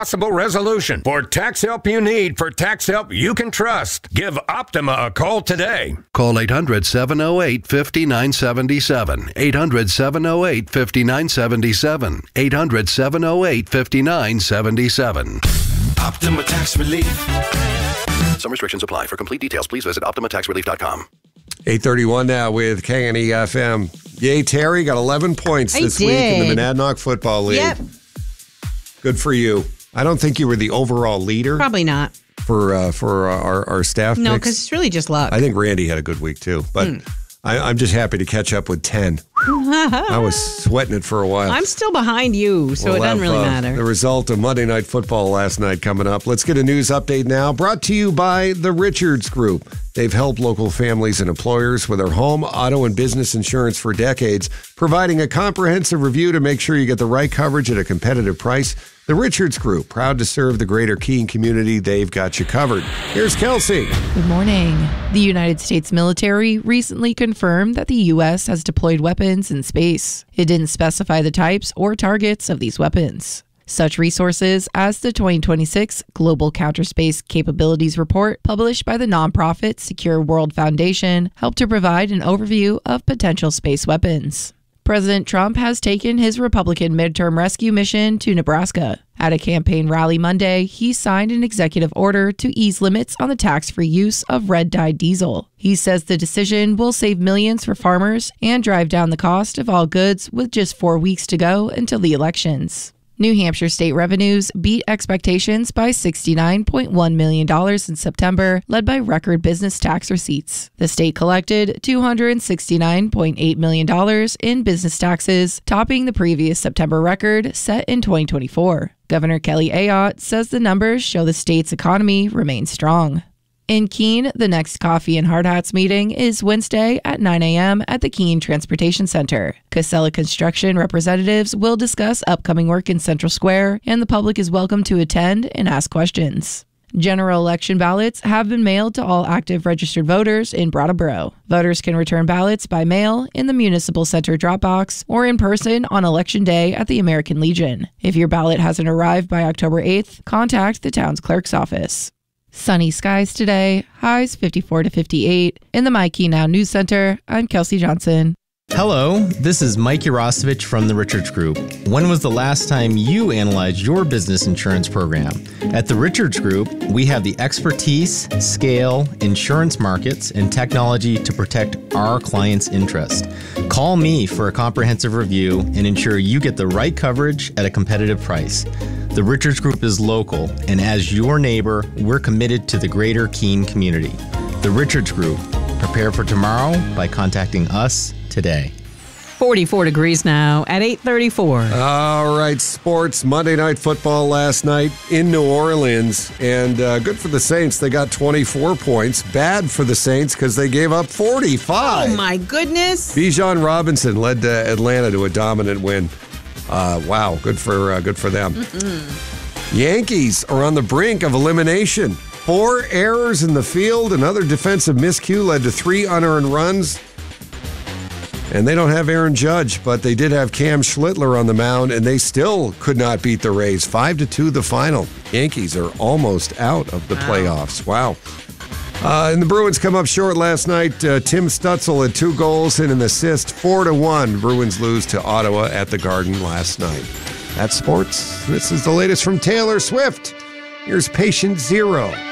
possible resolution. For tax help you need, for tax help you can trust, give Optima a call today. Call 800-708-5977. 800-708-5977. 800-708-5977. Optima Tax Relief. Some restrictions apply. For complete details, please visit OptimaTaxRelief.com. 8:31 now with K&E FM. Yay, Terry got 11 points this week in the Monadnock Football League. Yep. Good for you. I don't think you were the overall leader. Probably not. For our staff No, picks. because it's really just luck. I think Randy had a good week too, but I'm just happy to catch up with 10. I was sweating it for a while. I'm still behind you, so it doesn't really matter. The result of Monday Night Football last night coming up. Let's get a news update now, brought to you by the Richards Group. They've helped local families and employers with their home, auto, and business insurance for decades, providing a comprehensive review to make sure you get the right coverage at a competitive price. The Richards Group, proud to serve the greater Keene community. They've got you covered. Here's Kelsey. Good morning. The United States military recently confirmed that the U.S. has deployed weapons in space. It didn't specify the types or targets of these weapons. Such resources as the 2026 Global Counterspace Capabilities Report, published by the nonprofit Secure World Foundation, help to provide an overview of potential space weapons. President Trump has taken his Republican midterm rescue mission to Nebraska. At a campaign rally Monday, he signed an executive order to ease limits on the tax-free use of red-dyed diesel. He says the decision will save millions for farmers and drive down the cost of all goods with just 4 weeks to go until the elections. New Hampshire state revenues beat expectations by $69.1 million in September, led by record business tax receipts. The state collected $269.8 million in business taxes, topping the previous September record set in 2024. Governor Kelly Ayotte says the numbers show the state's economy remains strong. In Keene, the next Coffee and Hard Hats meeting is Wednesday at 9 a.m. at the Keene Transportation Center. Casella Construction representatives will discuss upcoming work in Central Square, and the public is welcome to attend and ask questions. General election ballots have been mailed to all active registered voters in Brattleboro. Voters can return ballots by mail in the Municipal Center drop box or in person on Election Day at the American Legion. If your ballot hasn't arrived by October 8th, contact the town's clerk's office. Sunny skies today, highs 54 to 58. In the My Key Now News Center, I'm Kelsey Johnson. Hello, this is Mike Urosevich from the Richards Group. When was the last time you analyzed your business insurance program? At the Richards Group, we have the expertise, scale, insurance markets, and technology to protect our clients' interest. Call me for a comprehensive review and ensure you get the right coverage at a competitive price. The Richards Group is local, and as your neighbor, we're committed to the greater Keene community. The Richards Group. Prepare for tomorrow by contacting us today. 44 degrees now at 8:34. All right, sports. Monday Night Football last night in New Orleans. And good for the Saints. They got 24 points. Bad for the Saints because they gave up 45. Oh, my goodness. Bijan Robinson led Atlanta to a dominant win. Wow, good for them. Yankees are on the brink of elimination. 4 errors in the field. Another defensive miscue led to 3 unearned runs. And they don't have Aaron Judge, but they did have Cam Schlittler on the mound, and they still could not beat the Rays. 5-2 the final. Yankees are almost out of the playoffs. Wow. And the Bruins come up short last night. Tim Stutzel had 2 goals and an assist. 4-1. Bruins lose to Ottawa at the Garden last night. That's sports. This is the latest from Taylor Swift. Here's Patient Zero.